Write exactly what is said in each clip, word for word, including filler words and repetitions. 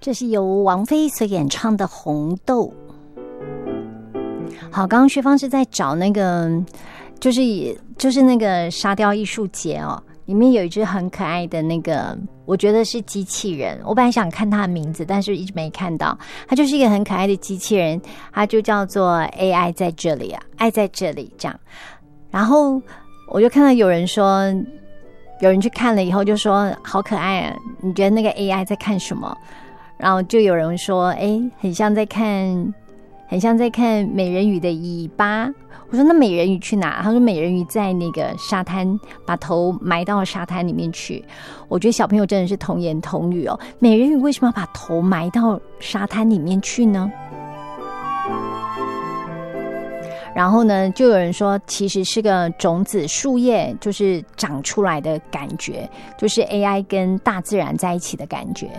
这是由王菲所演唱的《红豆》。好，刚刚薛芳是在找那个，就是就是那个沙雕艺术节哦，里面有一只很可爱的那个，我觉得是机器人。我本来想看它的名字，但是一直没看到。它就是一个很可爱的机器人，它就叫做 A I 在这里啊，爱在这里这样。然后我就看到有人说，有人去看了以后就说好可爱啊，你觉得那个 A I 在看什么？然后就有人说，哎，很像在看。很像在看美人鱼的尾巴。我说那美人鱼去哪？他说美人鱼在那个沙滩，把头埋到沙滩里面去。我觉得小朋友真的是童言童语哦。美人鱼为什么要把头埋到沙滩里面去呢？然后呢，就有人说其实是个种子树叶，就是长出来的感觉，就是 A I 跟大自然在一起的感觉。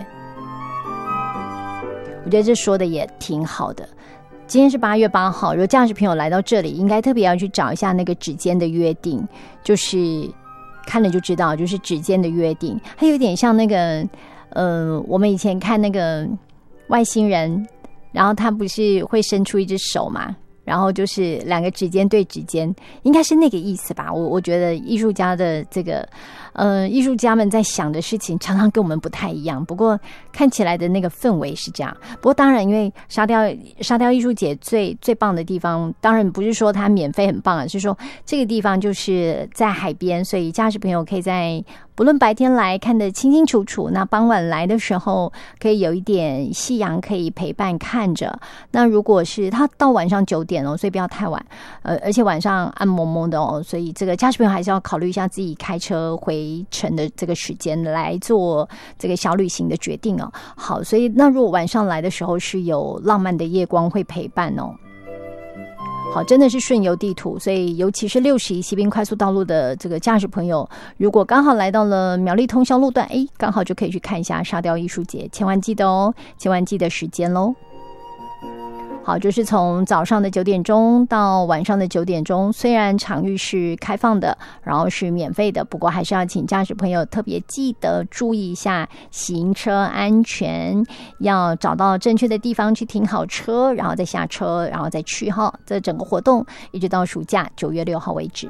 我觉得这说的也挺好的。今天是八月八号，如果驾驶朋友来到这里，应该特别要去找一下那个指尖的约定，就是看了就知道，就是指尖的约定，它有点像那个，呃，我们以前看那个外星人，然后他不是会伸出一只手嘛，然后就是两个指尖对指尖，应该是那个意思吧。我我觉得艺术家的这个，呃，艺术家们在想的事情常常跟我们不太一样，不过看起来的那个氛围是这样。不过当然，因为沙雕沙雕艺术节最最棒的地方，当然不是说它免费很棒，而是说这个地方就是在海边，所以驾驶朋友可以在不论白天来看得清清楚楚，那傍晚来的时候可以有一点夕阳可以陪伴看着。那如果是它到晚上九点哦，所以不要太晚，呃，而且晚上暗蒙蒙的哦，所以这个驾驶朋友还是要考虑一下自己开车回程的这个时间来做这个小旅行的决定哦。好，所以那如果晚上来的时候是有浪漫的夜光会陪伴哦。好，真的是顺游地图，所以尤其是六十一西滨快速道路的这个驾驶朋友，如果刚好来到了苗栗通霄路段，哎，刚好就可以去看一下沙雕艺术节，千万记得哦，千万记得时间咯。好，就是从早上的九点钟到晚上的九点钟，虽然场域是开放的，然后是免费的，不过还是要请驾驶朋友特别记得注意一下行车安全，要找到正确的地方去停好车，然后再下车，然后再去哈。这整个活动一直到暑假九月六号为止。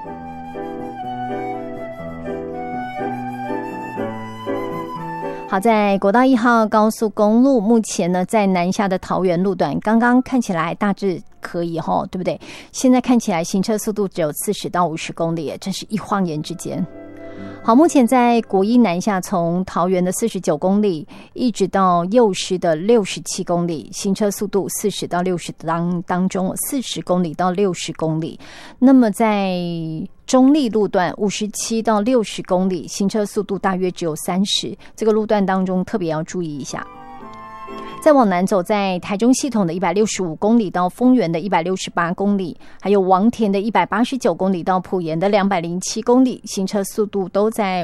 好，在国道一号高速公路，目前呢在南下的桃园路段，刚刚看起来大致可以齁，对不对？现在看起来行车速度只有四十到五十公里，真是一晃眼之间。好，目前在国一南下，从桃园的四十九公里一直到幼师的六十七公里，行车速度四十到六十当当中，四十公里到六十公里。那么在中立路段五十七到六十公里，行车速度大约只有三十，这个路段当中特别要注意一下。再往南走，在台中系统的一百六十五公里到丰原的一百六十八公里，还有王田的一百八十九公里到埔盐的两百零七公里，行车速度都在